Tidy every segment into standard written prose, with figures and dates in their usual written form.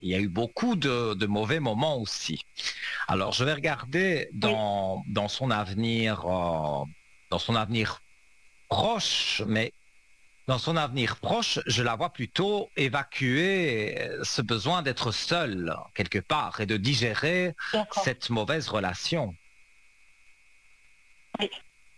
il y a eu beaucoup de mauvais moments aussi. Alors, je vais regarder Oui, dans son avenir proche, mais dans son avenir proche, je la vois plutôt évacuer ce besoin d'être seule quelque part et de digérer d'accord. cette mauvaise relation. Oui,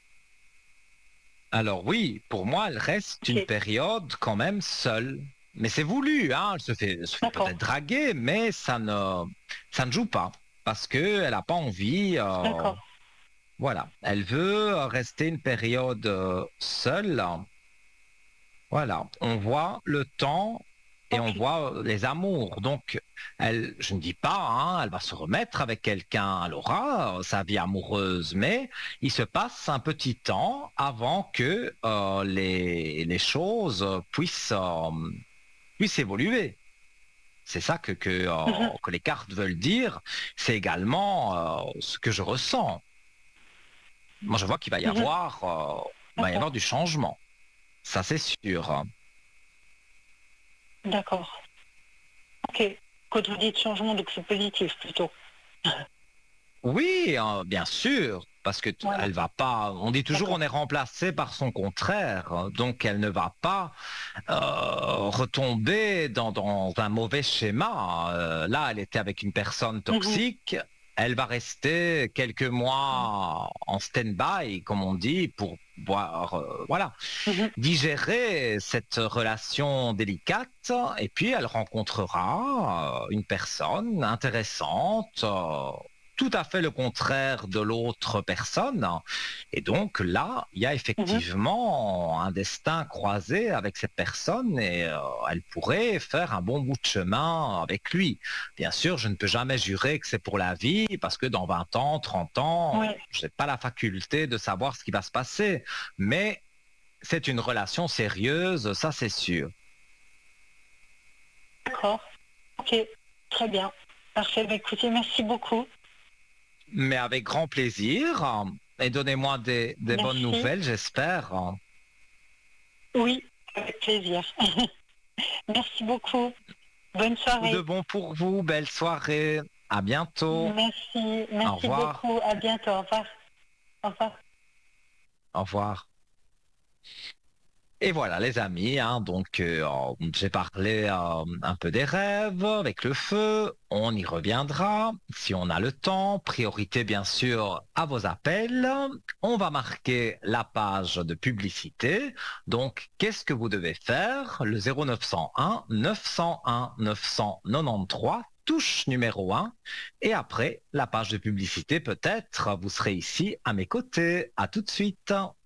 Alors oui, pour moi, elle reste une ok, période quand même seule. Mais c'est voulu, hein. Elle se fait d'accord, peut-être draguer, mais ça ne joue pas parce que elle n'a pas envie. d'accord. Voilà, elle veut rester une période seule. Voilà, on voit le temps et on Ok. voit les amours. Donc, elle, je ne dis pas, hein, elle va se remettre avec quelqu'un, elle aura sa vie amoureuse, mais il se passe un petit temps avant que les choses puissent évoluer. C'est ça Mhm, que les cartes veulent dire. C'est également ce que je ressens. Moi, je vois qu'il mhm, va y d'accord, avoir du changement. Ça, c'est sûr. d'accord. Ok. Quand vous dites changement, donc c'est positif plutôt. Oui, bien sûr, parce que Voilà, elle va pas. On dit toujours on d'accord. est remplacé par son contraire, donc elle ne va pas retomber dans un mauvais schéma. Là, elle était avec une personne Mhm, toxique. Elle va rester quelques mois en stand-by, comme on dit, pour voir, voilà, mhm, digérer cette relation délicate. Et puis, elle rencontrera une personne intéressante. Tout à fait le contraire de l'autre personne. Et donc là, il y a mhm. effectivement un destin croisé avec cette personne et elle pourrait faire un bon bout de chemin avec lui. Bien sûr, je ne peux jamais jurer que c'est pour la vie parce que dans 20 ans, 30 ans, Ouais, je n'ai pas la faculté de savoir ce qui va se passer. Mais c'est une relation sérieuse, ça c'est sûr. d'accord. Ok, très bien. Parfait. Bah, écoutez, merci beaucoup. Mais avec grand plaisir. Et donnez-moi des bonnes Merci. nouvelles, j'espère. Oui, avec plaisir. Merci beaucoup. Bonne Tout de soirée. bon pour vous, belle soirée. À bientôt. Merci. Au Merci revoir. beaucoup. À bientôt. Au revoir. Au revoir. Au revoir. Et voilà les amis, hein, donc j'ai parlé un peu des rêves avec le feu, on y reviendra si on a le temps, priorité bien sûr à vos appels, on va marquer la page de publicité, donc qu'est-ce que vous devez faire? Le 0901 901 993, touche numéro 1, et après la page de publicité peut-être, vous serez ici à mes côtés, à tout de suite.